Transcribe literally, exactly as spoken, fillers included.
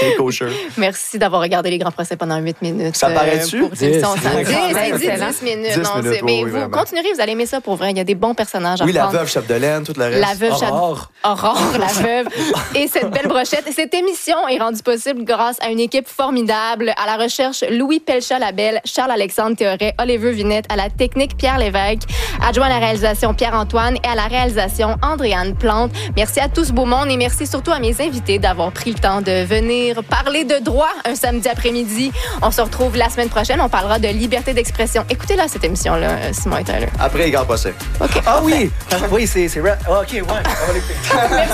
C'est kosher. Merci d'avoir regardé les grands procès pendant huit minutes. Ça paraît-tu? Pour dix. l'émission. Ça dix. dix, Excellent. dix, dix minutes. dix Non, minutes, c'est- mais oui, vous vraiment. continuerez, vous allez aimer ça pour vrai. Il y a des bons personnages à Oui, la reprendre. veuve Chapdelaine, tout le reste. La veuve Chad- Aurore. Aurore, la veuve. Et cette belle brochette. Et cette émission est rendue possible grâce à une équipe formidable. À la recherche, Louis Pelcha-Labelle, Charles-Alexandre Théoret, Olivier Vinette, à la technique, Pierre Lévesque, adjoint à la réalisation, Pierre-Antoine, et à la réalisation, Andréane Plante. Merci à tout ce beau monde et merci surtout à mes invités d'avoir pris le temps de venir parler de droit un samedi après-midi. On se retrouve la semaine prochaine. On parlera de liberté d'expression. Écoutez-la, cette émission-là, Simon et Tyler. Après les grands procès. OK. Ah oui! Oui, c'est... c'est... ra- ah, OK, ouais. On va l'écouter.